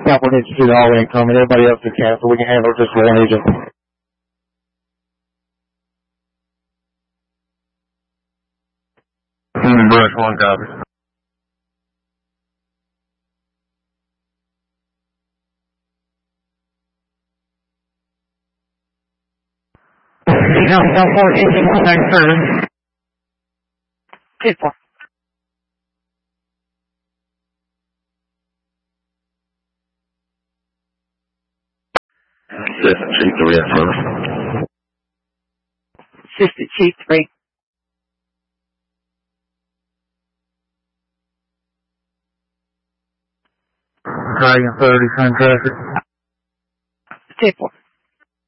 California Institute all incoming. Everybody else is canceled. We can handle just one agent. Brush 1 copy. No, 4 thanks, sir. 2-4. Assistant Chief 3 at first. Assistant Chief 3. Dragon 30, same traffic. 2-4.